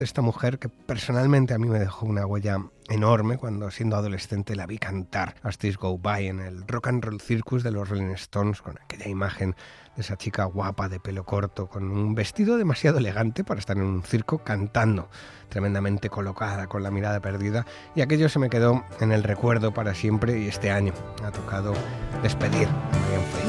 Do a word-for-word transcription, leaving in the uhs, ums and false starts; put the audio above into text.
esta mujer que personalmente a mí me dejó una huella enorme cuando siendo adolescente la vi cantar As Days Go By en el Rock and Roll Circus de los Rolling Stones, con aquella imagen de esa chica guapa de pelo corto con un vestido demasiado elegante para estar en un circo cantando, tremendamente colocada, con la mirada perdida, y aquello se me quedó en el recuerdo para siempre. Y este año ha tocado despedir a Marianne Faithfull.